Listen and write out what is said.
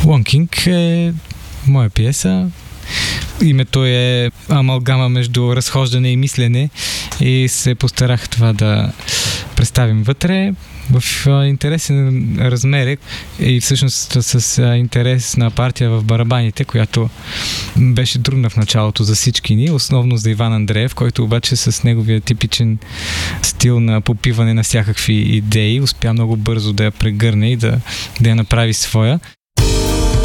Лонкинг е моя пиеса. Името е амалгама между разхождане и мислене и се постарах това да представим вътре в интересен размер и всъщност с интересна партия в барабаните, която беше трудна в началото за всички ни, основно за Иван Андреев, който обаче с неговия типичен стил на попиване на всякакви идеи успя много бързо да я прегърне и да я направи своя.